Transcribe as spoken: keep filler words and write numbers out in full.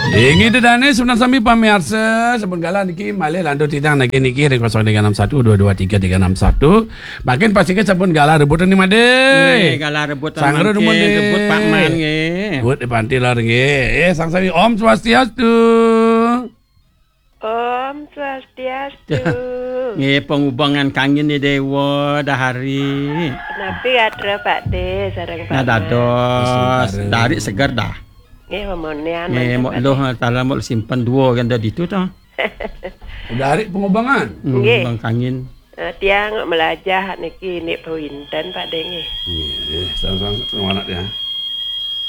Ingi dedane sebenarnya sami pamirsa sebelum gala niki malih lando tidang niki niki kosong tiga enam satu dua dua tiga tiga enam satu. Makin pasti ke sabun gala rebutan ni made. Nggih, gala rebutan Sangro mangke, rumon de. rebut Pak Man nggih. Rebut di panti lar nggih. Eh sang sami Om Swastiastu. Om Swastiastu. Nggih, pengubangan kangen ni dewa dahari. Napi atra Pak De sareng Pak. Nah dados Man. dari segar dah. Nggih homonian. Nggih, mau loh tala mau simpan dua kan tadi tu tah. Dari pengobangan. Nggih. Bang kangen. Eh, tiang melajah niki nik pinten Pak De nggih. Nggih, sang-sang anak dia.